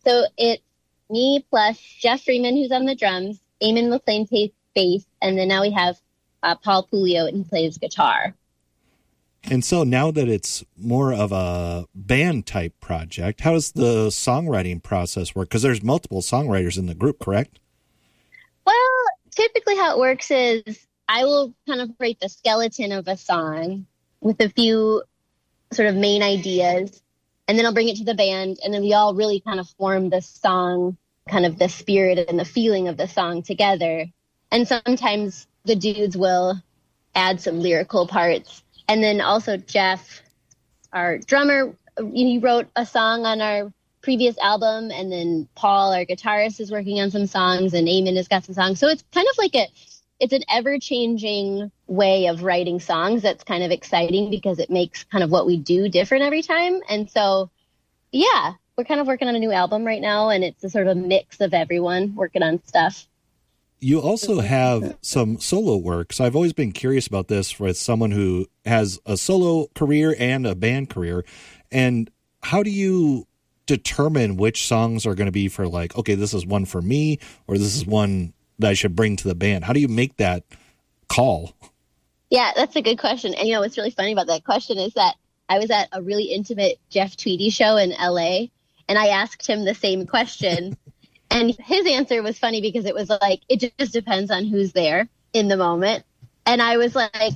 So it's me plus Jeff Freeman, who's on the drums, Eamon McLean plays bass, and then now we have Paul Pulio, and he plays guitar. And so now that it's more of a band type project, how does the songwriting process work? Because there's multiple songwriters in the group, correct? Well, typically how it works is I will kind of write the skeleton of a song with a few sort of main ideas, and then I'll bring it to the band, and then we all really kind of form the song, kind of the spirit and the feeling of the song together. And sometimes the dudes will add some lyrical parts. And then also Jeff, our drummer, he wrote a song on our previous album. And then Paul, our guitarist, is working on some songs, and Eamon has got some songs. So it's kind of like it's an ever-changing way of writing songs that's kind of exciting because it makes kind of what we do different every time. And so, yeah, we're kind of working on a new album right now, and it's a sort of a mix of everyone working on stuff. You also have some solo work. So I've always been curious about this with someone who has a solo career and a band career. And how do you determine which songs are going to be for, like, okay, this is one for me, or this is one that I should bring to the band? How do you make that call? Yeah, that's a good question. And, what's really funny about that question is that I was at a really intimate Jeff Tweedy show in LA, and I asked him the same question. And his answer was funny because it was like, it just depends on who's there in the moment. And I was like,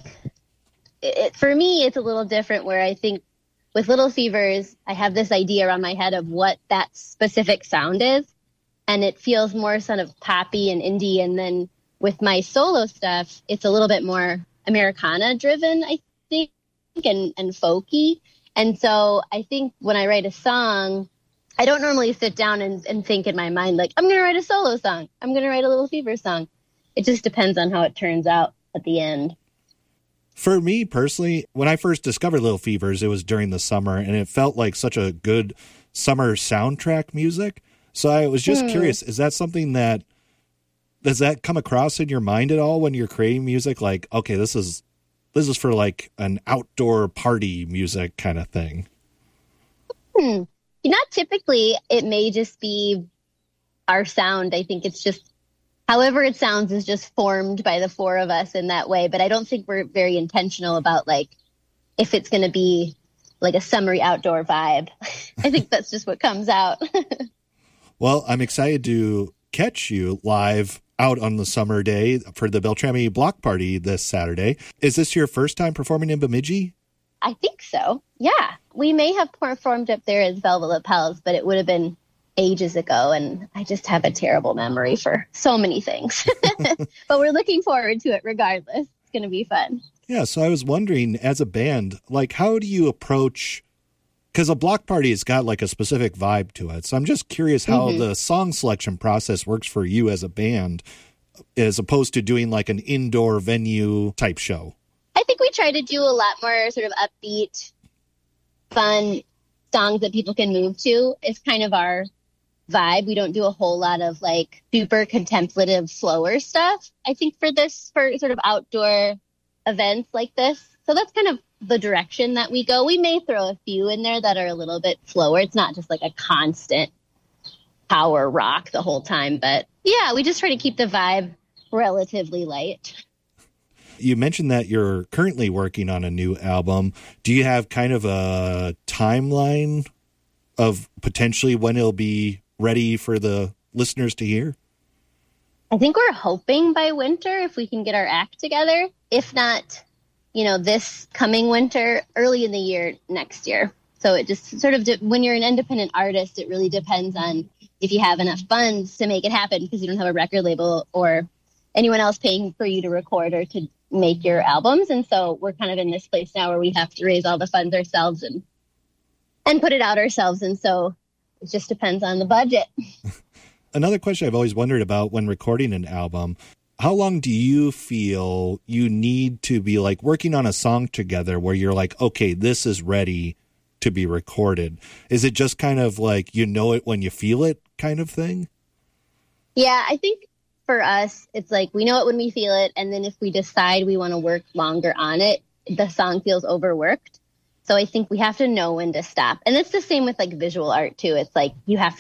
for me, it's a little different, where I think with Little Fevers, I have this idea around my head of what that specific sound is. And it feels more sort of poppy and indie. And then with my solo stuff, it's a little bit more Americana driven, I think, and folky. And so I think when I write a song, I don't normally sit down and think in my mind, like, I'm going to write a solo song. I'm going to write a Little Fever song. It just depends on how it turns out at the end. For me personally, when I first discovered Little Fevers, it was during the summer, and it felt like such a good summer soundtrack music. So I was just curious, is that something does that come across in your mind at all when you're creating music? Like, okay, this is for like an outdoor party music kind of thing. Not typically. It may just be our sound. I think it's just however it sounds is just formed by the four of us in that way. But I don't think we're very intentional about, like, if it's going to be like a summery outdoor vibe. I think that's just what comes out. Well, I'm excited to catch you live out on the summer day for the Beltrami Block Party this Saturday. Is this your first time performing in Bemidji? I think so. Yeah. We may have performed up there as Velvet Lapels, but it would have been ages ago, and I just have a terrible memory for so many things. But we're looking forward to it regardless. It's going to be fun. Yeah, so I was wondering, as a band, like, how do you approach, because a block party has got like a specific vibe to it. So I'm just curious how the song selection process works for you as a band, as opposed to doing like an indoor venue type show. I think we try to do a lot more sort of upbeat, fun songs that people can move to. It's kind of our vibe. We don't do a whole lot of like super contemplative, slower stuff, I think, for sort of outdoor events like this. So that's kind of the direction that we go. We may throw a few in there that are a little bit slower. It's not just like a constant power rock the whole time. But yeah, we just try to keep the vibe relatively light. You mentioned that you're currently working on a new album. Do you have kind of a timeline of potentially when it'll be ready for the listeners to hear? I think we're hoping by winter, if we can get our act together. If not, this coming winter, early in the year next year. So it just sort of, when you're an independent artist, it really depends on if you have enough funds to make it happen, because you don't have a record label or anyone else paying for you to record or to make your albums. And so we're kind of in this place now where we have to raise all the funds ourselves and put it out ourselves. And so it just depends on the budget. Another question I've always wondered about when recording an album, how long do you feel you need to be like working on a song together where you're like, okay, this is ready to be recorded? Is it just kind of like, it when you feel it kind of thing? Yeah, I think for us, it's like we know it when we feel it. And then if we decide we want to work longer on it, the song feels overworked. So I think we have to know when to stop. And it's the same with like visual art too. It's like you have